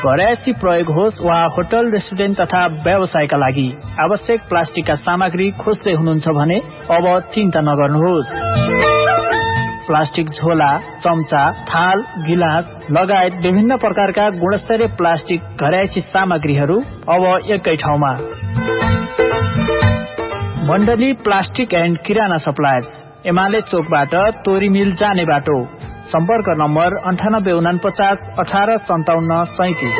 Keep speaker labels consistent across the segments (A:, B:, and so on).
A: घरयासी प्रयोग होस् वा होटल रेस्टुरेन्ट तथा व्यवसायका लागि आवश्यक प्लास्टिकका सामग्री खोज्दै हुनुहुन्छ भने अब चिन्ता नगर्नुहोस्। प्लास्टिक झोला, चम्चा, थाल, गिलास लगायत विभिन्न प्रकारका गुणस्तरीय प्लास्टिक घरयासी सामग्रीहरू अब एकै ठाउँमा। मण्डली प्लास्टिक एन्ड किराना सप्लायर्स, एमाले चोकबाट तोरी मिल जाने बाटो। सम्पर्क नम्बर 9849 1857 37।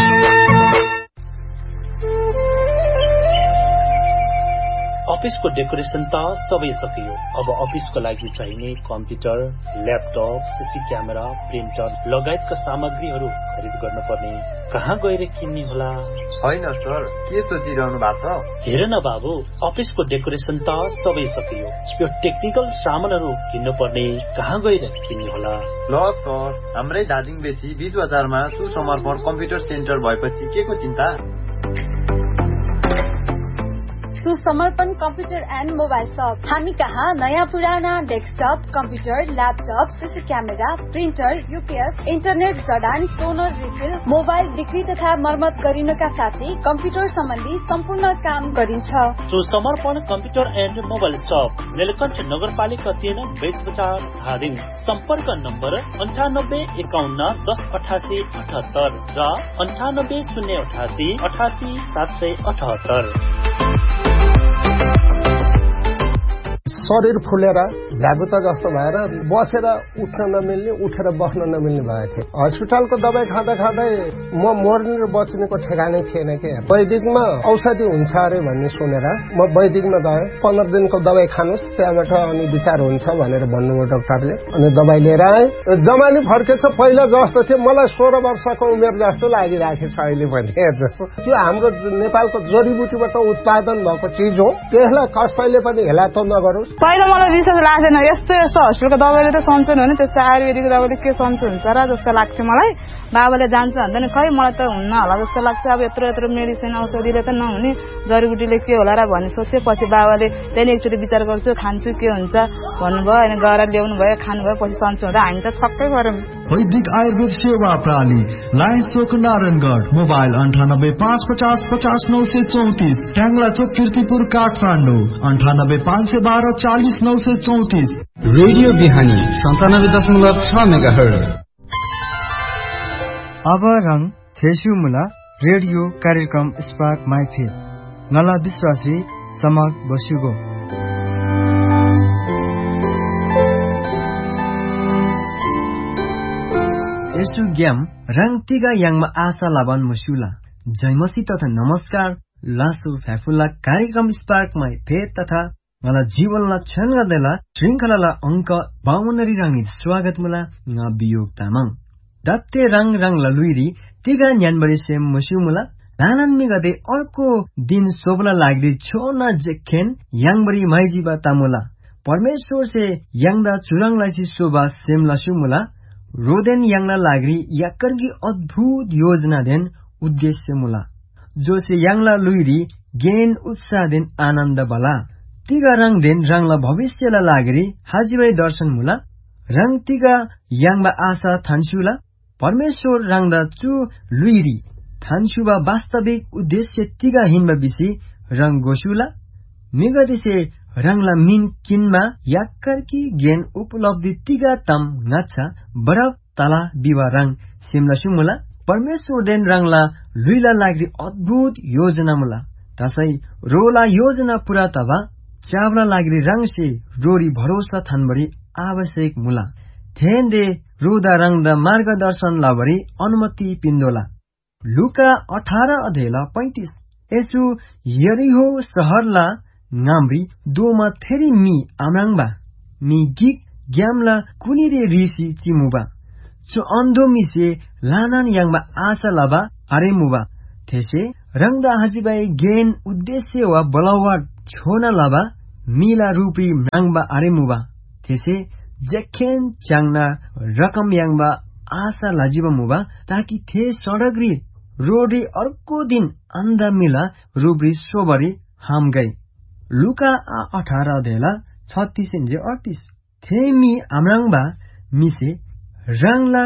B: अफिसको डेकोरेसन त सबै सकियो। अब अफिसको लागि चाहिने computer, laptop, CC camera, printer लगायतका सामग्रीहरू खरिद गर्न पर्ने कहाँ गएर किन्ने होला?
C: होइन सर, के सोचिरहनु भएको छ?
B: हेर न बाबु, अफिसको डेकोरेसन त सबै सकियो। यो टेक्निकल सामानहरू किन्नु पर्ने कहाँ गएर किन्ने होला?
C: ल सर, हाम्रै धादिङ बेसी बीच बजारमा सुसमर्पण कम्प्युटर सेन्टर भएपछि के को चिन्ता?
D: सुसमर्पण कम्प्युटर एन्ड मोबाइल शप। हामी कहाँ नयाँ पुराना desktop, computer, laptop, CC camera, printer, UPS, internet जडान, टोनर रिफिल, मोबाइल बिक्री तथा मर्मत गरिनका साथै कम्प्युटर सम्बन्धी सम्पूर्ण काम गरिन्छ।
B: सुसमर्पण कम्प्युटर एन्ड मोबाइल शप, नीलकण्ठ नगरपालिका 3 बेच बजार धादिङ। सम्पर्क नम्बर 9851108878 र 980888 778।
E: शरीर फुलेर झाबुता जस्तो भएर बसेर उठ्न नमिल्ने, उठेर बस्न नमिल्ने भएको थियो। हस्पिटलको दबाई खाँदा खाँदै म मर्ने र बच्नेको ठेगानै थिएन के। वैदिकमा औषधि हुन्छ अरे भन्ने सुनेर म वैदिकमा गएँ। 15 दिनको दबाई खानुहोस्, त्यहाँबाट अनि विचार हुन्छ भनेर भन्नुभयो डाक्टरले। अनि दबाई लिएर आएँ। जमानी फर्केछ, पहिला जस्तो थियो मलाई 16 वर्षको उमेर जस्तो लागिरहेको छ अहिले पनि। त्यो हाम्रो नेपालको जडीबुटीबाट उत्पादन भएको चिज हो, त्यसलाई कसैले पनि हेला त नगरोस्।
F: पहिला मलाई विश्वास लाग्दैन, यस्तो हस्पिटलको दबाईले त सन्चो हुने, त्यस्तो आयुर्वेदिक दबाईले के सन्चो हुन्छ र जस्तो लाग्थ्यो मलाई। बाबाले जान्छ भन्दैन, खै मलाई त हुन्न होला जस्तो लाग्छ। अब यत्रो मेडिसिन औषधिले त नहुने, जडीबुटीले के होला र भन्ने सोच्थेँ। पछि बाबाले त्यहाँदेखि एकचोटि विचार गर्छु, खान्छु के हुन्छ भन्नुभयो। अनि गएर ल्याउनु भयो, खानुभयो, पछि सन्चो हुँदा हामी त छक्कै गऱ्यौँ।
G: वैदिक आयुर्वेद सेवा प्रणाली, लायन्स चोक नारायणगढ। मोबाइल 9855050934, ट्याङ्ला चोक कीर्तिपुर काठमाडौँ 985112 40934।
H: रेडियो बिहानी 97.6 मेगाहर्ज।
I: अब रङ थेसु मुला रेडियो कार्यक्रम स्पार्क माइफे नला विश्वासी चमक बसुगो। यसु ग्याम रङ तिगा याङमा आशा लाभन मुसुला जयमसी तथा नमस्कार लासु फ्याफुला कार्यक्रम स्पार्क माइफे तथा मलाई जीवनलाई क्षण गर्दैला श्रृङ्खला अङ्क 52 रङनी स्वागत मुला बियोग तामाङ दत्ते रङ ललुइरी तिगा न्यानबरी सेम मुसु मुला लानन्मी गते अर्को दिन शोभना लाग्दै छोना जेखेन याङबरी माइजीबा तामुला परमेश्वर से याङदा चुरङलासी शोभा सेम लसु मुला रोदेन याङला लाग्री याक्करकी अद्भुत योजना देन उद्देश्य मुला जो से याङला लुइरी गेन उत्साह देन आनन्द बला तिगा रङ देन रङला भविष्यला लाग्री हाजीबाई दर्शन मुला रङ तिगा याङबा आशा थान्सुला परमेश्वर रङदा चु लुइरी थान्सुबा वास्तविक उद्देश्य तिगा हिन्बा बिसी रङ गोसुला मिगति से रङला मिन किनमा याक्करकी गेन उपलब्धि तिगा तम नाच्छा बरफ तला बिवा रङ सिमला सुमुला परमेश्वर देन रङला लुइला लाग्री अद्भुत योजना मुला तसै रोला योजना पुरा तबा चावला लाग्री रङ से रोरी भरोसा थानबरी आवश्यक मुला थेन दे रोदा रङदा मार्गदर्शन लाबरी अनुमति पिन्दोला लुका 18 अध्याय 35 यसु यरिहो शहरला नाम्री दोमा थेरी मी आम्राङबा मी गिक ग्यामला कुनिरे ऋषि चिमुबा चु अन्धो मिसे लानान याङबा आशा लबा अरे मुबा थेसे रङदा हाजीबाई गेन उद्देश्य वा बलावा छोना लबा मिला रूपी म्राङबा अरे मुबा थेसे जेखेन चाङना रकम याङबा आशा लाजिबा मुबा ताकि थे सडग्री रोडी अर्को दिन अन्दा मिला रूपरी सोबरी हाम गई लुका 18 अध्याय 36 38 थे मी आम्राङबा मिसे रङला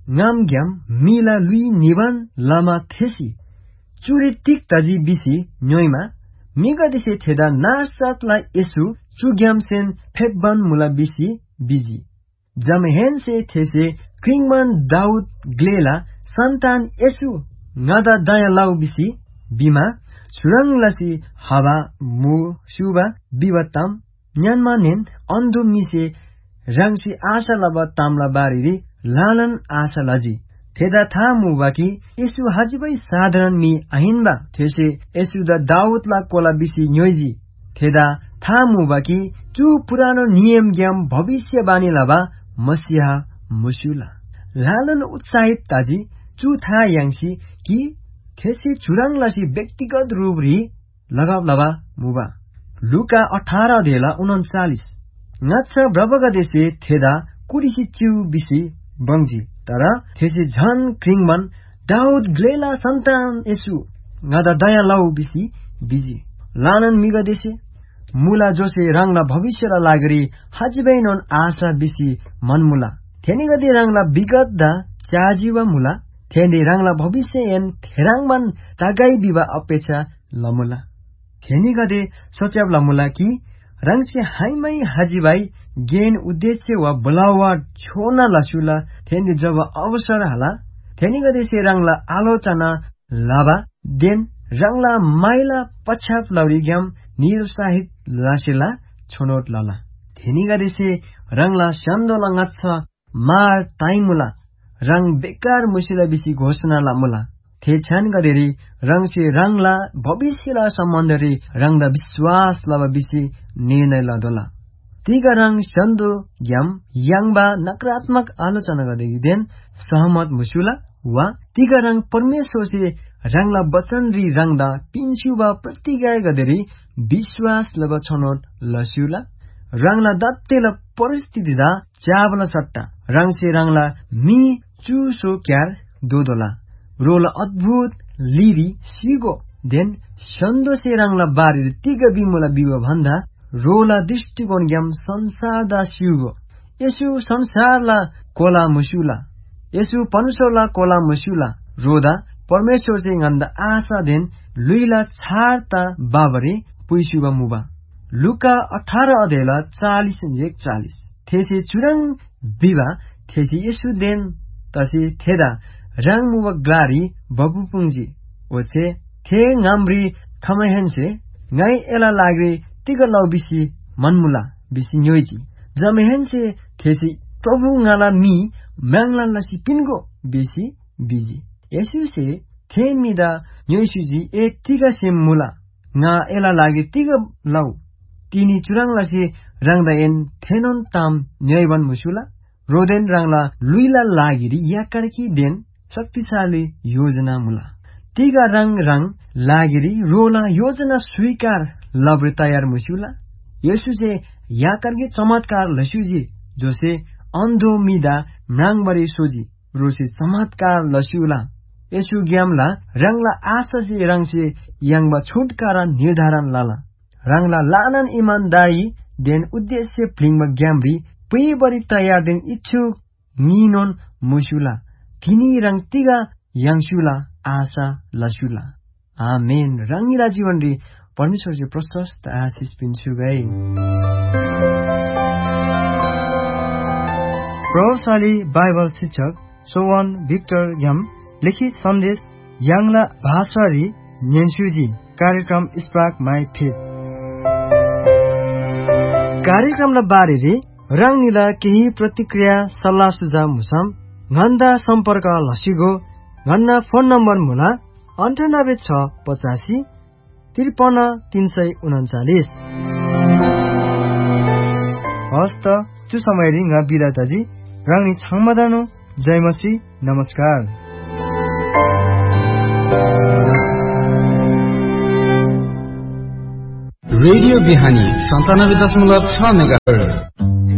I: ngamgyam mila lui niban lama thesi churi tik taji bisi nyoima miga dise theda nasat la esu chugyam sen phekban mula bisi biji jamhen se these kringman daud glela santan esu ngada daya lau bisi bima surang lasi hawa mu shuba biwatam nyanmanen andu mise rangsi asa laba tamla bariri lalan asa laji theda thamu baki esu hajibai sadharan mi ahinba these esu da daud la kola bisi nyoiji theda thamu baki chu purano niyam gyam bhavishya bani laba masiha musula lalan उत्साहित ताजी chu tha yangsi ki these churang lasi व्यक्तिगत रूपरी लगाव लबा मुबा लुका 18 देला 39 ngats brabaka dese theda kurisi chu bisi bangji tara these jhan kringman daud glela santan esu ngada daya lau bisi biji lanan miga dese mula jose rangla bhavishya lagri hajbainon asa bisi manmula theniga de rangla bigat da chajiwa mula theni rangla bhavishya en therangman tagai biba apecha lamula theniga de sochab lamula ki rangse haimai hajibai gain उद्देश्य वा बलावा छोना लसुला थेनि जब अवसर हाला थेनि गदेसे रंगला आलोचना लाबा then रंगला माइला पछाप लौरी game निरुत्साहित लासेला छोनोट लाला थेनि गदेसे रंगला सन्दोला ngats मार टाइमुला रंग बेकार मुसिला बिसी घोषणा लामुला थे छान गदेरी रंगसे रंगला भविष्यला सम्बन्धरी रंगदा विश्वास लाबा बिसी निर्णय लादोला तिगा रंग सन्दो ग्याम यांगबा नकारात्मक आलोचना गर्दै देन सहमत मुसुला वा तिगा रंग परमेश्वर से रंगला वचन री रंगदा पिन्सुबा प्रतिज्ञा गर्दै विश्वास लब छनोट लसुला रंगला दत्तेला परिस्थिति दा चावला सट्टा रंग से रंगला मी चुसो क्यार दोदोला रोला अद्भुत लिरी सिगो देन सन्दो से रंगला बारी तिगा बिमोला बिवा भन्दा रोला दृष्टिकोण ग्याम संसार दा सिउगो यसु संसारला कोला मुसुला यसु पनुसोला कोला मुसुला रोदा परमेश्वर से गन्दा आशा देन लुइला छारता बाबरे पुइसुबा मुबा लुका 18 अध्यायला 40 थेसे चुरंग बिबा थेसे यसु देन तसे थेदा रंग मुबा ग्लारी बबुपुंजी ओछे थे ngamri खमहेनसे ngai ela लागरे तिगा लौ बिसी मनमुला बिसी न्योइजी जमेहेनसे थेसी प्रभु ngala मी म्यांगला लसी पिनगो बिसी बिजी यसु से थे मिदा न्योइसुजी ए तिगा से मुला nga ela लागि तिगा लौ तिनी चुराङ लसी रंगदा एन थेनोन ताम न्योइबन मुसुला रोदेन रंगला लुइला लागिरी याकरकी देन शक्तिशाली योजना मुला तिगा रंग लागिरी रोला योजना स्वीकार लब्रे तयार मुसुला यसु से याकरकी चमत्कार लसुजी जोसे अंधो मिदा म्राङबरी सोजी रोसी चमत्कार लसुला यसु ग्यामला रंगला आशा से रंग से यांगबा छुटकारा निर्धारण लाला रंगला लानन ईमानदारी देन उद्देश्य फ्लिङबा ग्यामरी पेबरी तयार देन इच्छुक निनोन मुसुला तिनी रंग तिगा यांगसुला आशा लसुला आमेन रंगीला जीवन री परमेश्वर से प्रशस्त आशीष पिन्छु गए प्रभावशाली बाइबल शिक्षक सोवन भिक्टर ग्याम लिखित सन्देश यांगला भाषारी न्येन्सुजी कार्यक्रम स्पार्क माई फेथ कार्यक्रमला बारेले रंगीला केही प्रतिक्रिया सल्लाह सुझाव मुसम घण्टा सम्पर्क लसिगो घण्टा फोन नम्बर मुला 9865 53 हस्त चु समय रिंगा बिदाताजी रंगनी छाङमादानो जयमसी नमस्कार
H: रेडियो बिहानी 97.6 मेगाहर्ज